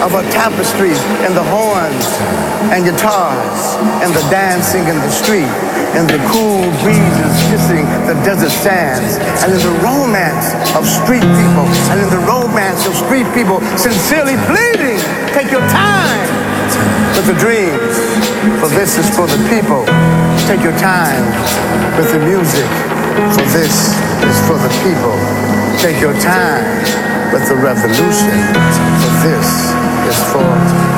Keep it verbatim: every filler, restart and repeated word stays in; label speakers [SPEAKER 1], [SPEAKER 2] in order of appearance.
[SPEAKER 1] of a tapestry and the horns and guitars and the dancing in the street and the cool breezes kissing the desert sands and in the romance of street people and in the romance of street people sincerely pleading, take your time with the dreams, for this is for the people. Take your time with the music, for this is for the people. Take your time with the revolution, for this is for